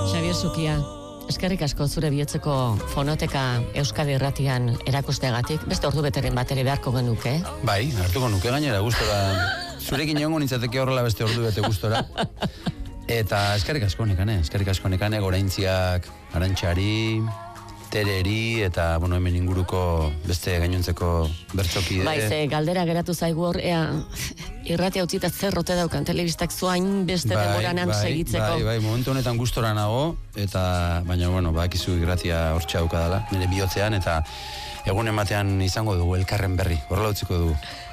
Xabier Zukia, eskerrik asko zure bihotzeko fonoteka Euskadi Irratian erakusteagatik. Beste ordu beteren bat ere beharko genuke. Bai, hartuko nuke gainera gustora. Zurekin egongo nintzateke horrela beste ordu bete gustora. Eta eskerrik asko nekane, Goraintziak, Arantxari, Tereri, eta, bueno, hemen inguruko beste gainontzeko bertsokide. Bai, ze galdera geratu zaigu hor, irratia utzita zerrote daukan telebistak zuain beste demoranan segitzeko. Bai, momentu honetan gustora nago, eta, baina, bueno, bakizu irratia hortxe daukadala, nire bihotzean, eta egunen batean izango dugu elkarren berri, horrela utziko dugu.